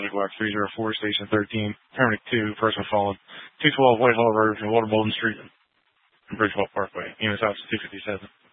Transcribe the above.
Public Lock 304, Station 13, Terminix 2, First and Fallen, 212 Whitehall Road, and Water Bolden Street, and Bridgewell Parkway. EMS Office 257.